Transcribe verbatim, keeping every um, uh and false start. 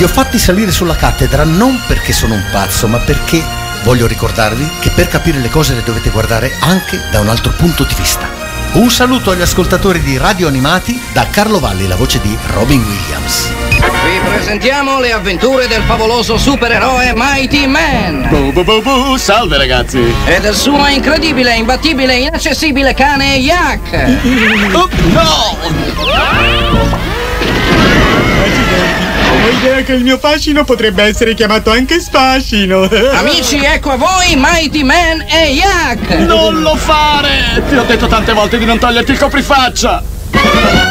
Vi ho fatti salire sulla cattedra non perché sono un pazzo, ma perché voglio ricordarvi che per capire le cose le dovete guardare anche da un altro punto di vista. Un saluto agli ascoltatori di Radio Animati da Carlo Valli, la voce di Robin Williams. Vi presentiamo le avventure del favoloso supereroe Mighty Man. Bu, bu, bu, bu. Salve ragazzi. E del suo incredibile, imbattibile, inaccessibile cane Yak. Oh, no! Ho idea che il mio fascino potrebbe essere chiamato anche sfascino. Amici, ecco a voi Mighty Man e Yak. Non lo fare! Ti ho detto tante volte di non toglierti il coprifaccia!